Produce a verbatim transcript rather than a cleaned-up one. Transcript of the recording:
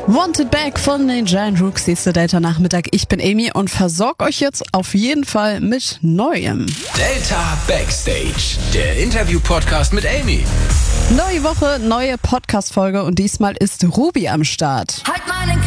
Wanted Back von den Giant Rooks, nächste Delta Nachmittag. Ich bin Amy und versorge euch jetzt auf jeden Fall mit Neuem. Delta Backstage, der Interview-Podcast mit Amy. Neue Woche, neue Podcast-Folge und diesmal ist Ruby am Start. Halt meinen